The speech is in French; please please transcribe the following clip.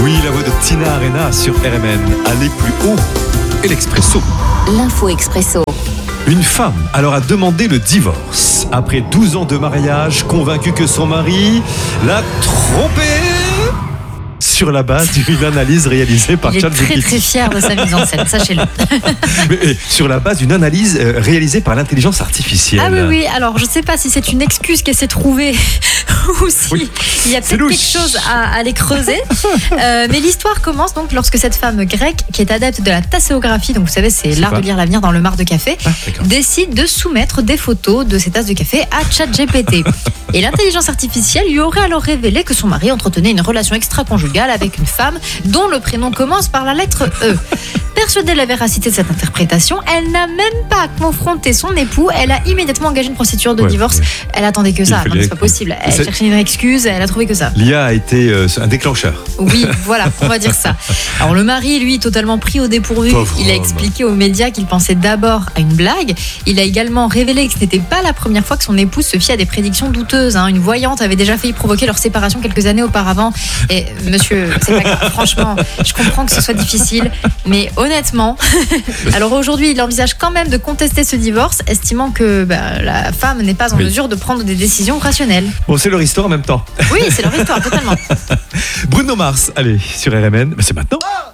Oui, la voix de Tina Arena sur RMN. Aller plus haut et l'Expresso. L'info Expresso. Une femme alors a demandé le divorce. Après 12 ans de mariage, convaincue que son mari l'a trompée sur la base d'une analyse réalisée par ChatGPT. Il est très fier de sa mise en scène, sachez-le. Mais, sur la base d'une analyse réalisée par l'intelligence artificielle. Ah oui, alors je ne sais pas si c'est une excuse qu'elle s'est trouvée ou si il y a peut-être quelque chose à aller creuser. Mais l'histoire commence donc lorsque cette femme grecque, qui est adepte de la tasséographie, donc vous savez c'est l'art de lire l'avenir dans le mar de café, décide de soumettre des photos de ses tasses de café à ChatGPT. Et l'intelligence artificielle lui aurait alors révélé que son mari entretenait une relation extra-conjugale avec une femme dont le prénom commence par la lettre E. Persuadée de la véracité de cette interprétation, elle n'a même pas confronté son époux, elle a immédiatement engagé une procédure de divorce. Elle attendait que ça, non, c'est pas possible. Elle cherchait une excuse, elle a trouvé que ça. L'IA a été un déclencheur. Oui, voilà, on va dire ça. Alors le mari, lui, totalement pris au dépourvu, il a expliqué aux médias qu'il pensait d'abord à une blague. Il a également révélé que ce n'était pas la première fois que son épouse se fiait à des prédictions douteuses. Une voyante avait déjà failli provoquer leur séparation quelques années auparavant. Et monsieur, c'est pas grave, franchement, je comprends que ce soit difficile, mais honnêtement, alors aujourd'hui, il envisage quand même de contester ce divorce, estimant que la femme n'est pas en mesure de prendre des décisions rationnelles. Bon, c'est leur histoire en même temps. Oui, c'est leur histoire, totalement. Bruno Mars, allez, sur RMN, c'est maintenant.